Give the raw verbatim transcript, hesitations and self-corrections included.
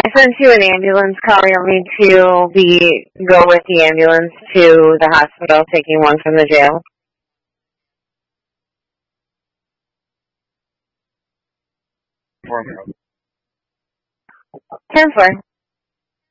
sent you an ambulance call. You want me to be go with the ambulance to the hospital, taking one from the jail? ten four.